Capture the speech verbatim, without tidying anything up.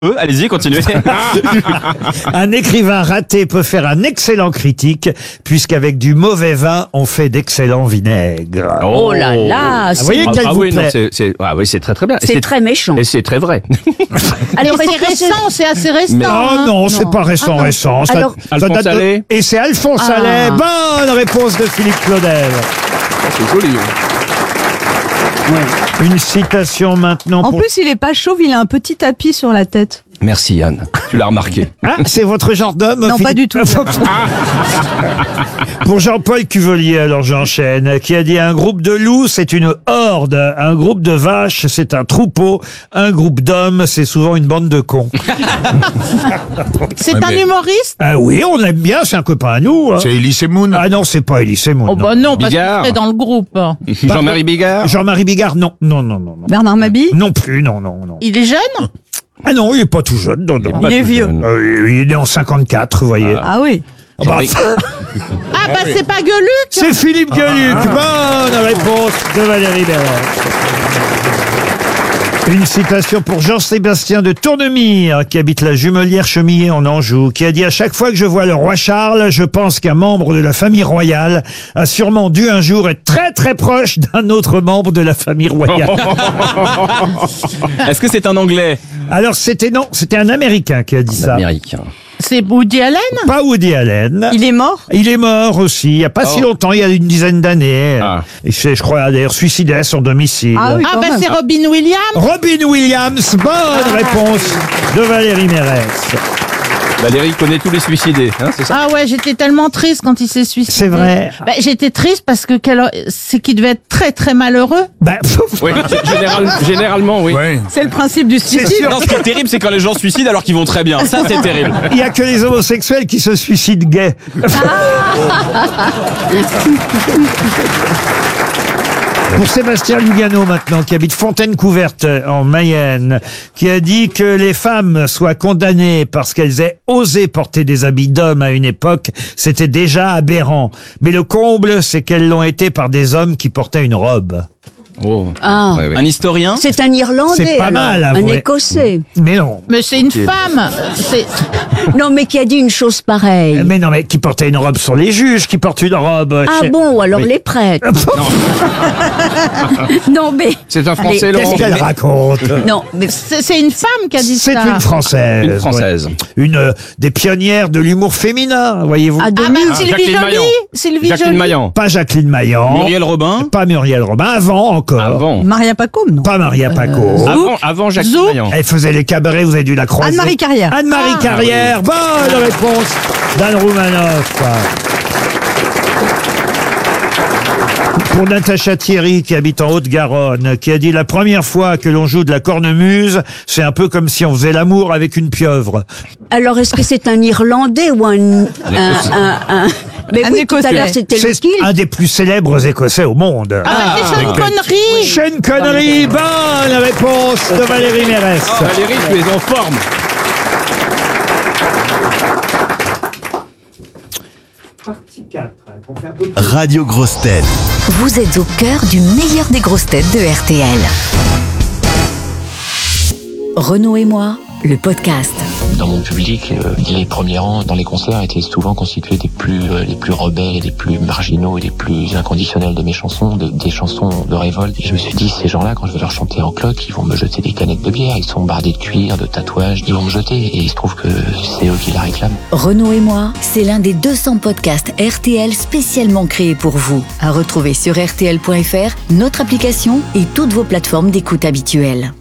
Euh, allez-y, continuez. Un écrivain raté peut faire un excellent critique, puisqu'avec du mauvais vin, on fait d'excellents vinaigres. Oh là là, Vous voyez Ah, qu'elle ah vous oui, non, plaît. c'est, c'est, ah oui, c'est très très bien. Et c'est très méchant. Et c'est très vrai. Alors, Mais est-ce c'est que c'est- récent, c'est assez récent. Mais- Oh hein. non, c'est pas récent, Ah, récent. Ça- Alors- ça Alphonse date de- Allais. Et c'est Alphonse Ah. Allais. Bonne réponse de Philippe Claudel. C'est joli. Une citation maintenant En pour... plus, il est pas chauve, il a un petit tapis sur la tête. Merci Yann, tu l'as remarqué. Ah, c'est votre genre d'homme Non, Philippe pas du tout. Pour Jean-Paul Cuvelier, alors j'enchaîne, qui a dit: un groupe de loups, c'est une horde. Un groupe de vaches, c'est un troupeau. Un groupe d'hommes, c'est souvent une bande de cons. C'est Ouais, un mais- humoriste. Ah oui, on l'aime bien, c'est un copain à nous. hein. C'est Elie Moon. Ah non, c'est pas Elie Semoun. Oh bah non, parce qu'il Bigard. serait dans le groupe. Jean-Marie Bigard. Jean-Marie Bigard, non. Non, non, non, non. Bernard Mabille Non plus, non, non, non. Il est jeune. Ah non, il est pas tout jeune, non, non. Il est vieux. Euh, il est né en cinquante-quatre, vous voyez. Ah oui. Ah bah, Ah bah c'est pas Gueuluc. c'est Philippe Gueluc. Bonne réponse de Valérie Berret. Une citation pour Jean-Sébastien de Tournemire, qui habite la Jumelière Chemillé en Anjou, qui a dit: à chaque fois que je vois le roi Charles, je pense qu'un membre de la famille royale a sûrement dû un jour être très très proche d'un autre membre de la famille royale. Est-ce que c'est un Anglais? Alors c'était non, c'était un Américain qui a dit ça. Américain. C'est Woody Allen. Pas Woody Allen. Il est mort. Il est mort aussi, il n'y a pas si Oh. longtemps, il y a une dizaine d'années. Ah. Il s'est, je crois, d'ailleurs suicidé à son domicile. Ah oui, Ah quand bah même. c'est Robin Williams. Robin Williams, bonne réponse de Valérie Mérès. Valérie connaît tous les suicidés, hein, c'est ça? Ah ouais, j'étais tellement triste quand il s'est suicidé. C'est vrai. Bah, j'étais triste parce que quel- c'est qu'il devait être très très malheureux. Bah, Oui, général- généralement, oui. Ouais. C'est le principe du c'est suicide. sûr, Non, ce qui est terrible, c'est quand les gens se suicident alors qu'ils vont très bien. Ça, c'est terrible. il n'y a que les homosexuels qui se suicident gays. Pour Sébastien Lugano maintenant, qui habite Fontaine-Couverte en Mayenne, qui a dit que les femmes soient condamnées parce qu'elles aient osé porter des habits d'hommes à une époque, c'était déjà aberrant. Mais le comble, c'est qu'elles l'ont été par des hommes qui portaient une robe. Oh. Ah. Ouais, ouais. Un historien? C'est un Irlandais. C'est pas alors. mal, Un avouez. Écossais. Mais non. Mais c'est une femme. C'est Non, mais qui a dit une chose pareille. Mais non, mais qui portait une robe sont les juges qui portent une robe. Ah chez- bon, alors Oui. les prêtres. Non, mais. C'est un Français, Allez, Laurent. Qu'est-ce qu'elle raconte? Non, mais. c'est c'est une femme qui a dit C'est ça. une Française. Une Française. ouais. Une euh, des pionnières de l'humour féminin, voyez-vous. Ah, de Ah bah nu. Sylvie Jacqueline Joly. Maillan. Sylvie Jacqueline Joly. Maillan. Pas Jacqueline Maillan. Muriel Robin. Pas Muriel Robin. Avant encore. Avant. Maria Pacôme, non. Pas Maria Paco. Avant, avant Jacqueline Zouk. Maillan. Elle faisait les cabarets, vous avez dû la croiser. Anne-Marie Carrière. Anne-Marie Ah. Carrière. Bonne réponse d'Anne Roumanoff. Pour Natacha Thierry, qui habite en Haute-Garonne, qui a dit: la première fois que l'on joue de la cornemuse, c'est un peu comme si on faisait l'amour avec une pieuvre. Alors, est-ce que c'est un Irlandais ou un. un, un, un- Mais Un oui, tout à Écossais. l'heure, c'était le C'est skill. un des plus célèbres Écossais au monde. Ah bah c'est une connerie. Sean Connery, bonne réponse de Valérie Mérès. Valérie, tu es en forme. Radio Grosses Têtes. Vous êtes au cœur du meilleur des grosses têtes de R T L. Renaud et moi, le podcast. Dans mon public, euh, les premiers rangs dans les concerts étaient souvent constitués des plus euh, les plus rebelles, et des plus marginaux et des plus inconditionnels de mes chansons, de- des chansons de révolte. Et je me suis dit, ces gens-là, quand je vais leur chanter en cloque, ils vont me jeter des canettes de bière, ils sont bardés de cuir, de tatouages, ils vont me jeter. Et il se trouve que c'est eux qui la réclament. Renaud et moi, c'est l'un des deux cents podcasts R T L spécialement créés pour vous. À retrouver sur R T L point F R, notre application et toutes vos plateformes d'écoute habituelles.